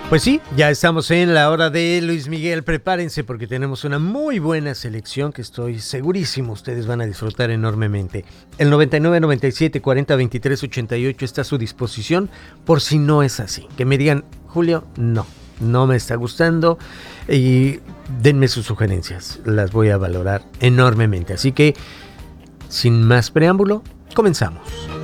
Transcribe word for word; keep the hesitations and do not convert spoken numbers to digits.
Pues sí, ya estamos en la hora de Luis Miguel. Prepárense porque tenemos una muy buena selección que estoy segurísimo ustedes van a disfrutar enormemente. El noventa y nueve, noventa y siete, cuarenta, veintitrés, ochenta y ocho está a su disposición por si no es así. Que me digan, Julio, no, no me está gustando y denme sus sugerencias. Las voy a valorar enormemente. Así que, sin más preámbulo, comenzamos.